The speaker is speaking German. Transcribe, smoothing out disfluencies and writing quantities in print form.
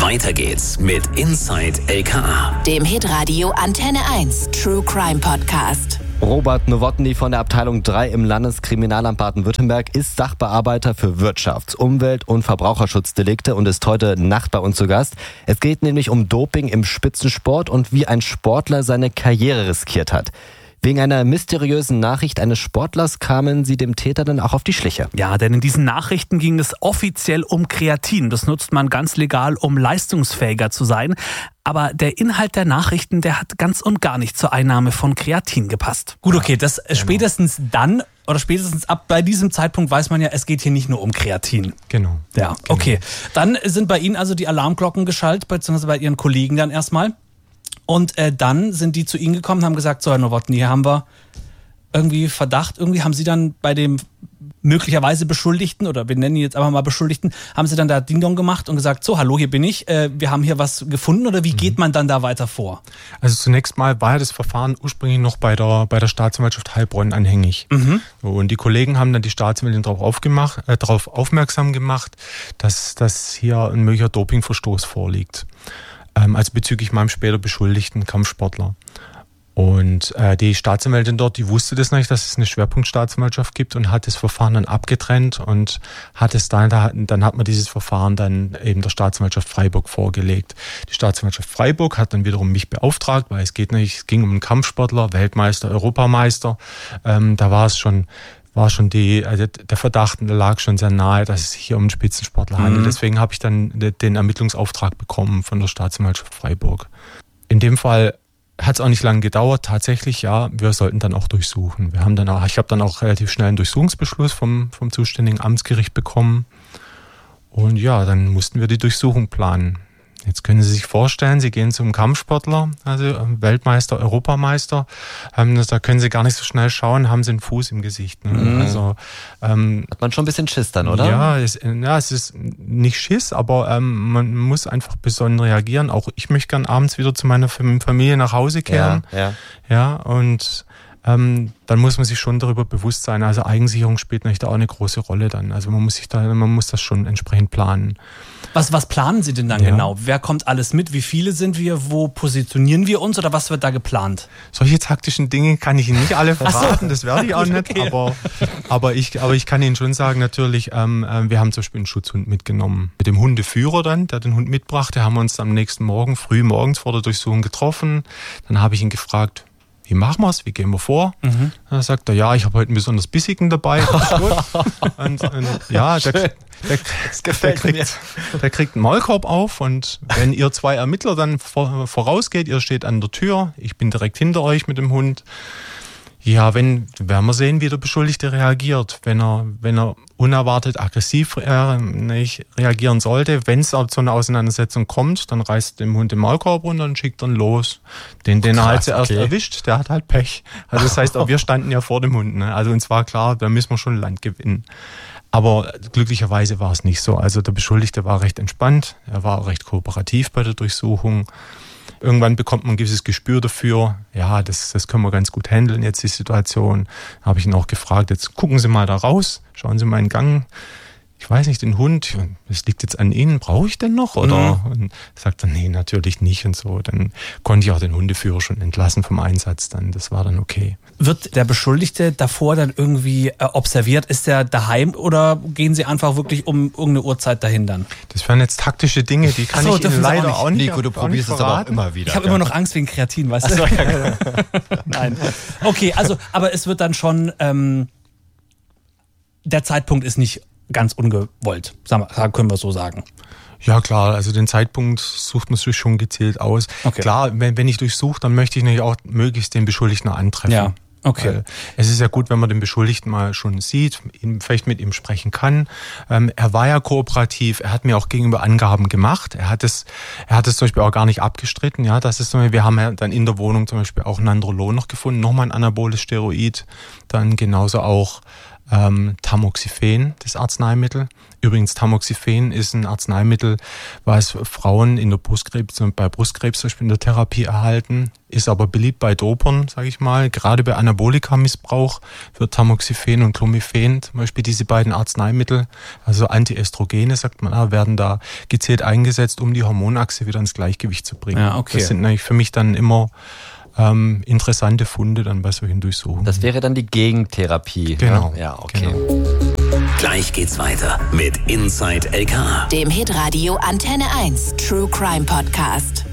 Weiter geht's mit Inside LKA, dem Hitradio Antenne 1 True Crime Podcast. Robert Nowotny von der Abteilung 3 im Landeskriminalamt Baden-Württemberg ist Sachbearbeiter für Wirtschafts-, Umwelt- und Verbraucherschutzdelikte und ist heute Nacht bei uns zu Gast. Es geht nämlich um Doping im Spitzensport und wie ein Sportler seine Karriere riskiert hat. Wegen einer mysteriösen Nachricht eines Sportlers kamen sie dem Täter dann auch auf die Schliche. Ja, denn in diesen Nachrichten ging es offiziell um Kreatin. Das nutzt man ganz legal, um leistungsfähiger zu sein. Aber der Inhalt der Nachrichten, der hat ganz und gar nicht zur Einnahme von Kreatin gepasst. Gut, okay, das spätestens dann oder spätestens ab bei diesem Zeitpunkt weiß man ja, es geht hier nicht nur um Kreatin. Genau. Ja, okay. Dann sind bei Ihnen also die Alarmglocken geschaltet, beziehungsweise bei Ihren Kollegen dann erstmal. Und dann sind die zu Ihnen gekommen und haben gesagt, so Herr Nowotny, hier haben wir irgendwie Verdacht. Irgendwie haben Sie dann bei dem möglicherweise Beschuldigten, oder wir nennen ihn jetzt einfach mal Beschuldigten, haben Sie dann da Ding-Dong gemacht und gesagt, so, hallo, hier bin ich, wir haben hier was gefunden, oder wie geht man dann da weiter vor? Also zunächst mal war ja das Verfahren ursprünglich noch bei der Staatsanwaltschaft Heilbronn anhängig. So, und die Kollegen haben dann die Staatsanwältin darauf aufmerksam gemacht, dass hier ein möglicher Dopingverstoß vorliegt. Also bezüglich meinem später beschuldigten Kampfsportler. Und die Staatsanwältin dort, die wusste das nicht, dass es eine Schwerpunktstaatsanwaltschaft gibt und hat das Verfahren dann abgetrennt und hat es dann hat man dieses Verfahren dann eben der Staatsanwaltschaft Freiburg vorgelegt. Die Staatsanwaltschaft Freiburg hat dann wiederum mich beauftragt, weil es ging um einen Kampfsportler, Weltmeister, Europameister. Da war der Verdacht lag schon sehr nahe, dass es sich hier um einen Spitzensportler handelt. Deswegen habe ich dann den Ermittlungsauftrag bekommen von der Staatsanwaltschaft Freiburg. In dem Fall hat es auch nicht lange gedauert. Tatsächlich, ja, wir sollten dann auch durchsuchen. Ich habe dann auch relativ schnell einen Durchsuchungsbeschluss vom zuständigen Amtsgericht bekommen. Und ja, dann mussten wir die Durchsuchung planen. Jetzt können Sie sich vorstellen, Sie gehen zum Kampfsportler, also Weltmeister, Europameister. Da können Sie gar nicht so schnell schauen, haben Sie einen Fuß im Gesicht. Ne? Also, hat man schon ein bisschen Schiss dann, oder? Ja, es ist nicht Schiss, aber man muss einfach besonnen reagieren. Auch ich möchte gern abends wieder zu meiner Familie nach Hause kehren. Ja, und dann muss man sich schon darüber bewusst sein. Also Eigensicherung spielt natürlich da auch eine große Rolle dann. Also man muss das schon entsprechend planen. Was planen Sie denn dann genau? Wer kommt alles mit? Wie viele sind wir? Wo positionieren wir uns? Oder was wird da geplant? Solche taktischen Dinge kann ich Ihnen nicht alle verraten. Das werde ich auch nicht. Okay. Aber ich kann Ihnen schon sagen, natürlich, wir haben zum Beispiel einen Schutzhund mitgenommen. Mit dem Hundeführer dann, der den Hund mitbrachte, haben wir uns am nächsten Morgen, früh morgens vor der Durchsuchung getroffen. Dann habe ich ihn gefragt, wie machen wir es? Wie gehen wir vor? Dann sagt er, ja, ich habe heute einen besonders bissigen dabei. Das ist gut. Und ja, der kriegt einen Maulkorb auf, und wenn ihr zwei Ermittler dann vorausgeht, ihr steht an der Tür, ich bin direkt hinter euch mit dem Hund. Ja, werden wir sehen, wie der Beschuldigte reagiert. Wenn er unerwartet aggressiv reagieren sollte, wenn es zu einer Auseinandersetzung kommt, dann reißt dem Hund den Maulkorb runter und schickt dann los. Den er halt zuerst erwischt, der hat halt Pech. Also das heißt, auch wir standen ja vor dem Hund. Ne? Also uns war klar, da müssen wir schon Land gewinnen. Aber glücklicherweise war es nicht so. Also der Beschuldigte war recht entspannt, er war auch recht kooperativ bei der Durchsuchung. Irgendwann bekommt man ein gewisses Gespür dafür, ja, das können wir ganz gut handeln, jetzt die Situation. Da habe ich ihn auch gefragt, jetzt gucken Sie mal da raus, schauen Sie mal in den Gang. Ich weiß nicht, den Hund, das liegt jetzt an Ihnen, brauche ich den noch? Oder? Und sagt er, nee, natürlich nicht und so. Dann konnte ich auch den Hundeführer schon entlassen vom Einsatz dann, das war dann okay. Wird der Beschuldigte davor dann irgendwie observiert? Ist der daheim oder gehen Sie einfach wirklich um irgendeine Uhrzeit dahin dann? Das wären jetzt taktische Dinge, die kann ich Ihnen leider auch nicht. Nico, du probierst es aber auch immer wieder. Ich habe immer noch Angst wegen Kreatin, weißt du? Ja, nein. Okay, also, aber es wird dann schon, der Zeitpunkt ist nicht ganz ungewollt, können wir so sagen. Ja klar, also den Zeitpunkt sucht man sich schon gezielt aus. Okay. Klar, wenn ich durchsuche, dann möchte ich natürlich auch möglichst den Beschuldigten antreffen. Ja. Okay. Weil es ist ja gut, wenn man den Beschuldigten mal schon sieht, vielleicht mit ihm sprechen kann. Er war ja kooperativ, er hat mir auch gegenüber Angaben gemacht. Er hat es zum Beispiel auch gar nicht abgestritten. Ja, wir haben ja dann in der Wohnung zum Beispiel auch Nandrolon noch gefunden, nochmal ein anaboles Steroid. Dann genauso auch Tamoxifen, das Arzneimittel. Übrigens, Tamoxifen ist ein Arzneimittel, was Frauen in der Brustkrebs und bei Brustkrebs zum Beispiel in der Therapie erhalten, ist aber beliebt bei Dopern, sage ich mal. Gerade bei Anabolika-Missbrauch wird Tamoxifen und Clomifen, zum Beispiel diese beiden Arzneimittel, also Antiestrogene, sagt man, werden da gezielt eingesetzt, um die Hormonachse wieder ins Gleichgewicht zu bringen. Ja, okay. Das sind eigentlich für mich dann immer interessante Funde dann bei solchen Durchsuchungen. Das wäre dann die Gegentherapie. Genau. Ne? Ja, okay. Genau. Gleich geht's weiter mit Inside LKA. Dem Hitradio Antenne 1 True Crime Podcast.